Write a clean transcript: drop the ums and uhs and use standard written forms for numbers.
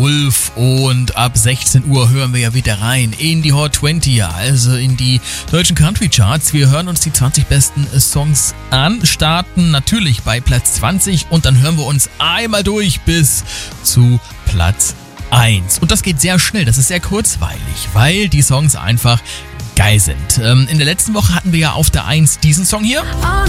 Ulf, und ab 16 Uhr hören wir ja wieder rein in die Hot 20, also in die deutschen Country Charts. Wir hören uns die 20 besten Songs an, starten natürlich bei Platz 20 und dann hören wir uns einmal durch bis zu Platz 1. Und das geht sehr schnell, das ist sehr kurzweilig, weil die Songs einfach geil sind. In der letzten Woche hatten wir ja auf der 1 diesen Song hier.